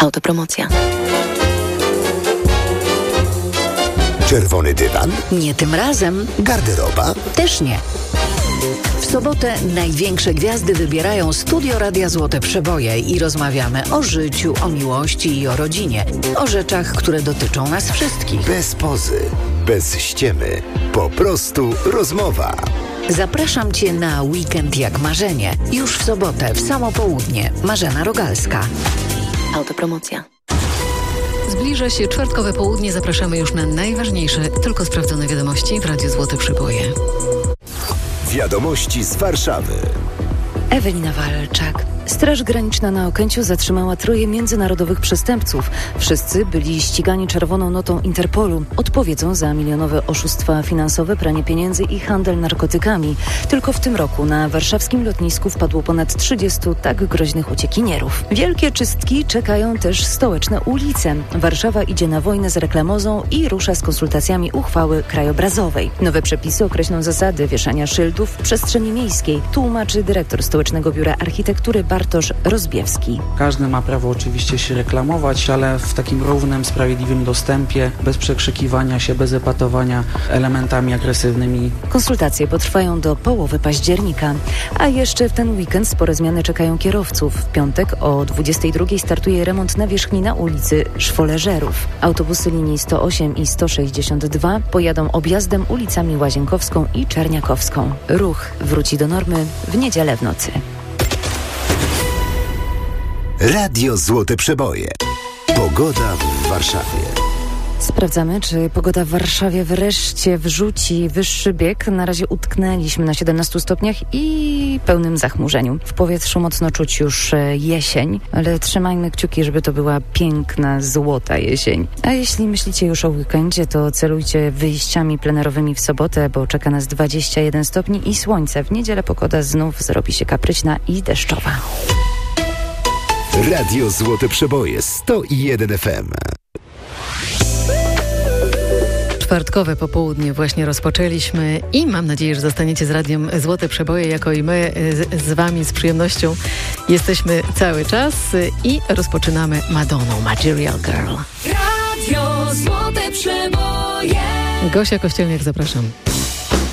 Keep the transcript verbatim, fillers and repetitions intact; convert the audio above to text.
Autopromocja. Czerwony dywan? Nie tym razem. Garderoba? Też nie. W sobotę największe gwiazdy wybierają Studio Radia Złote Przeboje i rozmawiamy o życiu, o miłości i o rodzinie. O rzeczach, które dotyczą nas wszystkich. Bez pozy, bez ściemy. Po prostu rozmowa. Zapraszam Cię na Weekend jak marzenie. Już w sobotę, w samo południe. Marzena Rogalska. Autopromocja. Zbliża się czwartkowe południe. Zapraszamy już na najważniejsze, tylko sprawdzone wiadomości w Radiu Złote Przeboje. Wiadomości z Warszawy. Ewelina Walczak. Straż Graniczna na Okęciu zatrzymała troje międzynarodowych przestępców. Wszyscy byli ścigani czerwoną notą Interpolu. Odpowiedzą za milionowe oszustwa finansowe, pranie pieniędzy i handel narkotykami. Tylko w tym roku na warszawskim lotnisku wpadło ponad trzydziestu tak groźnych uciekinierów. Wielkie czystki czekają też stołeczne ulice. Warszawa idzie na wojnę z reklamozą i rusza z konsultacjami uchwały krajobrazowej. Nowe przepisy określą zasady wieszania szyldów w przestrzeni miejskiej, tłumaczy dyrektor Stołecznego Biura Architektury Bartosz Rozbiewski. Każdy ma prawo oczywiście się reklamować, ale w takim równym, sprawiedliwym dostępie, bez przekrzykiwania się, bez epatowania elementami agresywnymi. Konsultacje potrwają do połowy października. A jeszcze w ten weekend spore zmiany czekają kierowców. W piątek o dwudziestej drugiej startuje remont nawierzchni na ulicy Szwoleżerów. Autobusy linii sto osiem i sto sześćdziesiąt dwa pojadą objazdem ulicami Łazienkowską i Czerniakowską. Ruch wróci do normy w niedzielę w nocy. Radio Złote Przeboje. Pogoda w Warszawie. Sprawdzamy, czy pogoda w Warszawie wreszcie wrzuci wyższy bieg. Na razie utknęliśmy na siedemnastu stopniach i pełnym zachmurzeniu. W powietrzu mocno czuć już jesień, ale trzymajmy kciuki, żeby to była piękna, złota jesień. A jeśli myślicie już o weekendzie, to celujcie wyjściami plenerowymi w sobotę, bo czeka nas dwadzieścia jeden stopni i słońce. W niedzielę pogoda znów zrobi się kapryśna i deszczowa. Radio Złote Przeboje sto jeden F M. Czwartkowe popołudnie właśnie rozpoczęliśmy i mam nadzieję, że zostaniecie z Radiem Złote Przeboje, jako i my z, z Wami z przyjemnością jesteśmy cały czas i rozpoczynamy Madonną Material Girl. Radio Złote Przeboje. Gosia Kościelniak, zapraszam.